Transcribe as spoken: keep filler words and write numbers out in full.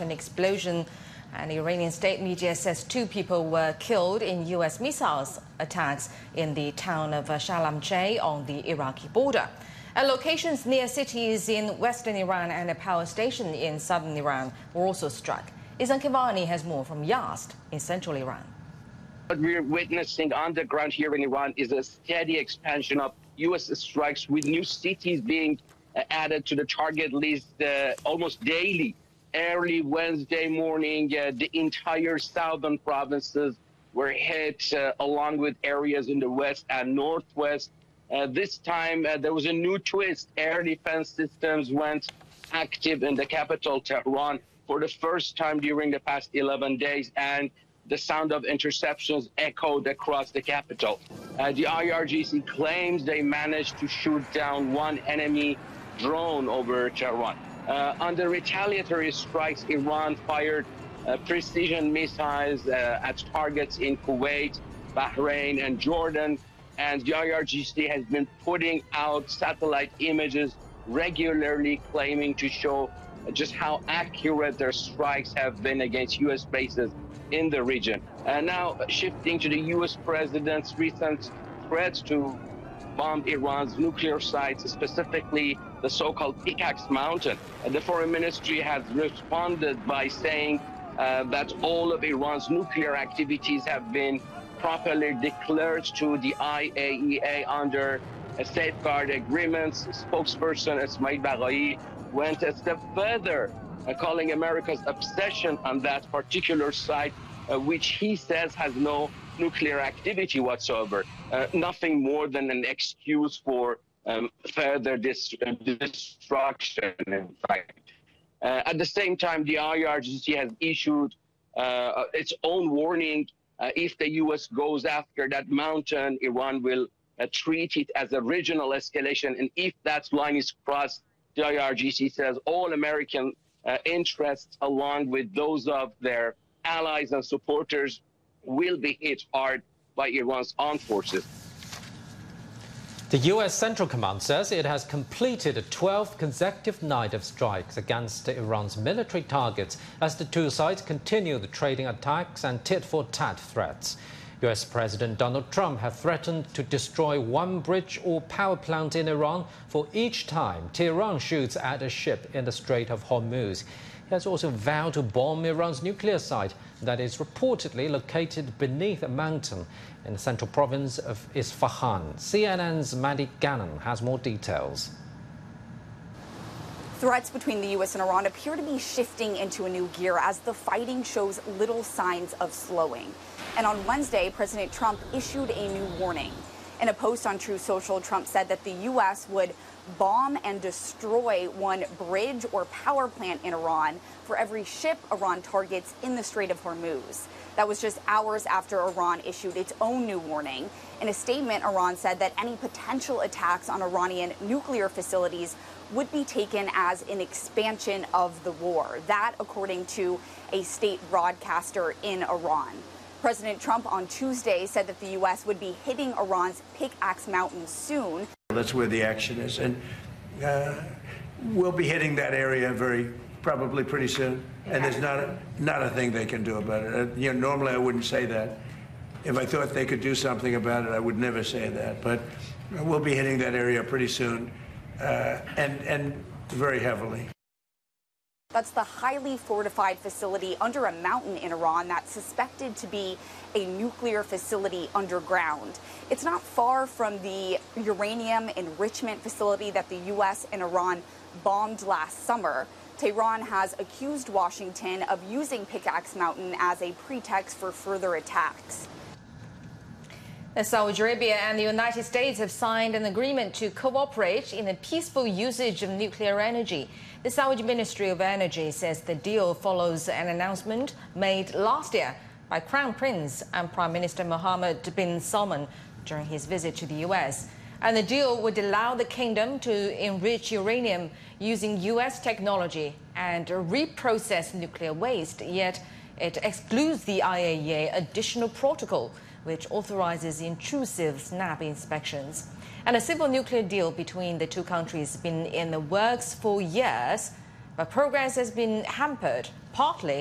after an explosion. And Iranian state media says two people were killed in U S missiles attacks in the town of Shalamcheh on the Iraqi border. And locations near cities in western Iran and a power station in southern Iran were also struck. Izan Kivani has more from Yazd in central Iran. What we're witnessing on the ground here in Iran is a steady expansion of U S strikes, with new cities being added to the target list uh, almost daily. Early Wednesday morning, uh, the entire southern provinces were hit, uh, along with areas in the west and northwest. Uh, this time, uh, there was a new twist. Air defense systems went active in the capital, Tehran, for the first time during the past eleven days, and the sound of interceptions echoed across the capital. Uh, the I R G C claims they managed to shoot down one enemy drone over Tehran. Uh, under retaliatory strikes, Iran fired uh, precision missiles uh, at targets in Kuwait, Bahrain, and Jordan. And the I R G C has been putting out satellite images regularly, claiming to show just how accurate their strikes have been against U S bases in the region. And now shifting to the U S president's recent threats to bomb Iran's nuclear sites, specifically the so-called Pickaxe Mountain. The foreign ministry has responded by saying uh, that all of Iran's nuclear activities have been properly declared to the I A E A under a safeguard agreements. Spokesperson Esmail Baghai went a step further, uh, calling America's obsession on that particular site, uh, which he says has no nuclear activity whatsoever, uh, nothing more than an excuse for um, further dis uh, destruction, in fact. Uh, at the same time, the I R G C has issued uh, its own warning. Uh, if the U S goes after that mountain, Iran will uh, treat it as a regional escalation. And if that line is crossed, the I R G C says all American uh, interests, along with those of their allies and supporters, will be hit hard by Iran's armed forces. The U S Central Command says it has completed a twelfth consecutive night of strikes against Iran's military targets as the two sides continue the trading attacks and tit-for-tat threats. U S President Donald Trump has threatened to destroy one bridge or power plant in Iran for each time Tehran shoots at a ship in the Strait of Hormuz. He has also vowed to bomb Iran's nuclear site that is reportedly located beneath a mountain in the central province of Isfahan. C N N's Maddie Gannon has more details. Threats between the U S and Iran appear to be shifting into a new gear as the fighting shows little signs of slowing. And on Wednesday, President Trump issued a new warning. In a post on Truth Social, Trump said that the U S would bomb and destroy one bridge or power plant in Iran for every ship Iran targets in the Strait of Hormuz. That was just hours after Iran issued its own new warning. In a statement, Iran said that any potential attacks on Iranian nuclear facilities would be taken as an expansion of the war. That, according to a state broadcaster in Iran. President Trump on Tuesday said that the U S would be hitting Iran's Pickaxe Mountain soon. That's where the action is, and uh, we'll be hitting that area very probably pretty soon. And there's not a, not a thing they can do about it. Uh, you know, normally I wouldn't say that. If I thought they could do something about it, I would never say that. But we'll be hitting that area pretty soon, uh, and and very heavily. That's the highly fortified facility under a mountain in Iran that's suspected to be a nuclear facility underground. It's not far from the uranium enrichment facility that the U S and Iran bombed last summer. Tehran has accused Washington of using Pickaxe Mountain as a pretext for further attacks. Saudi Arabia and the United States have signed an agreement to cooperate in the peaceful usage of nuclear energy. The Saudi Ministry of Energy says the deal follows an announcement made last year by Crown Prince and Prime Minister Mohammed bin Salman during his visit to the U S. And the deal would allow the kingdom to enrich uranium using U S technology and reprocess nuclear waste, yet it excludes the I A E A additional protocol, which authorizes intrusive SNAP inspections. And a civil nuclear deal between the two countries has been in the works for years, but progress has been hampered partly